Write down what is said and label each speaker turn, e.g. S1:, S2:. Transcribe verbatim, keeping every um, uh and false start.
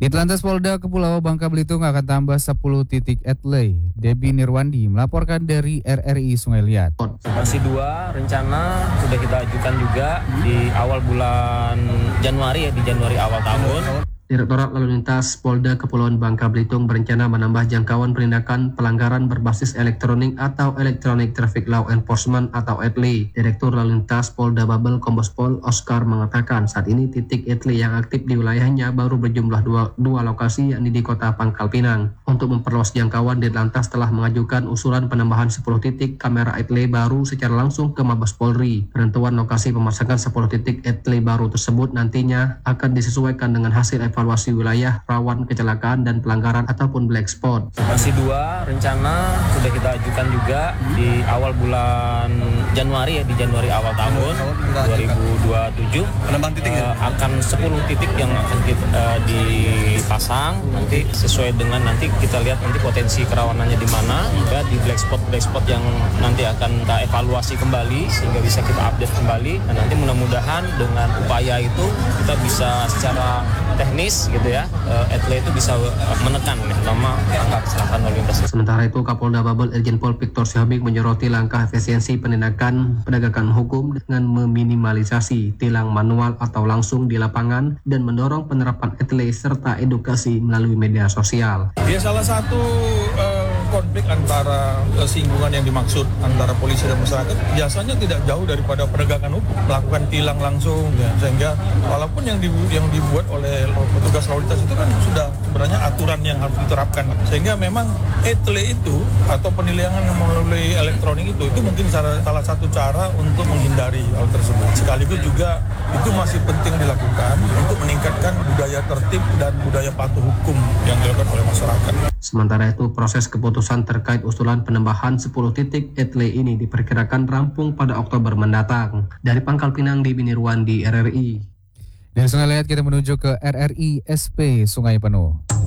S1: Ditlantas Polda Kepulauan Bangka Belitung akan tambah sepuluh titik etley. Debbie Nirwandi melaporkan dari R R I Sungai Liat.
S2: Masih dua rencana sudah kita ajukan juga di awal bulan Januari ya, di Januari awal tahun.
S3: Direktorat Lalu Lintas Polda Kepulauan Bangka Belitung berencana menambah jangkauan penindakan pelanggaran berbasis elektronik atau Electronic Traffic Law Enforcement atau etley. Direktur Lalu Lintas Polda Babel Kombes Pol Oscar mengatakan saat ini titik etley yang aktif di wilayahnya baru berjumlah dua, dua lokasi yakni di kota Pangkal Pinang. Untuk memperluas jangkauan, Ditlantas telah mengajukan usulan penambahan sepuluh titik kamera etley baru secara langsung ke Mabes Polri. Penentuan lokasi pemasangan sepuluh titik etley baru tersebut nantinya akan disesuaikan dengan hasil evaluasi evaluasi wilayah rawan kecelakaan dan pelanggaran ataupun black spot.
S2: Masih dua rencana sudah kita ajukan juga di awal bulan Januari ya, di Januari awal tahun dua ribu dua puluh tujuh. Penambahan titik uh, akan sepuluh titik yang akan kita uh, dipasang nanti sesuai dengan nanti kita lihat nanti potensi kerawanannya di mana, juga di black spot black spot yang nanti akan kita evaluasi kembali sehingga bisa kita update kembali, dan nanti mudah-mudahan dengan upaya itu kita bisa secara teknis gitu ya, uh, etley itu bisa uh, menekan ya, terutama angka kecelakaan lalu lintas.
S3: Sementara itu Kapolda Babel Irjen Pol Victor Sihombing menyoroti langkah efisiensi penindakan penegakan hukum dengan meminimalisasi tilang manual atau langsung di lapangan dan mendorong penerapan etley serta edukasi melalui media sosial.
S4: Ya, salah satu uh, konflik antara kesinggungan yang dimaksud antara polisi dan masyarakat biasanya tidak jauh daripada penegakan hukum, melakukan tilang langsung ya, sehingga walaupun yang dibu- yang dibuat oleh petugas lalu lintas itu kan sudah sebenarnya aturan yang harus diterapkan, sehingga memang etley itu atau penilaian melalui elektronik itu itu mungkin salah, salah satu cara untuk menghindari hal tersebut. Sekaligus juga itu masih penting dilakukan untuk meningkatkan budaya tertib dan budaya patuh hukum yang dilakukan oleh masyarakat.
S3: Sementara itu proses keputusan terkait usulan penambahan sepuluh titik etley ini diperkirakan rampung pada Oktober mendatang. Dari Pangkal Pinang, Debbie Nirwandi, R R I.
S1: Dari Sungai Liat kita menuju ke R R I S P Sungai Penuh.